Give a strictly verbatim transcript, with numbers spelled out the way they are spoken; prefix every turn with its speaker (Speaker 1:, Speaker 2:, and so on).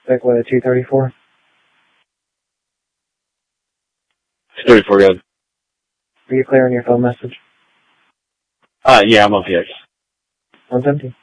Speaker 1: Back what, at two thirty-four?
Speaker 2: two thirty-four, good.
Speaker 1: Are you clear on your phone message?
Speaker 2: Uh, yeah, I'm on P X.
Speaker 1: One's empty.